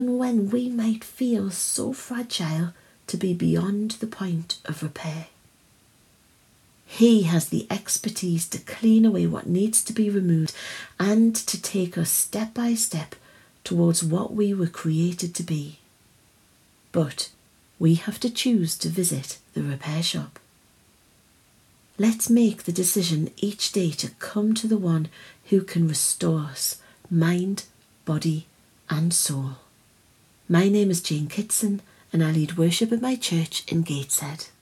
when we might feel so fragile to be beyond the point of repair. He has the expertise to clean away what needs to be removed and to take us step by step towards what we were created to be. But we have to choose to visit the repair shop. Let's make the decision each day to come to the one who can restore us, mind, body and soul. My name is Jane Kitson and I lead worship at my church in Gateshead.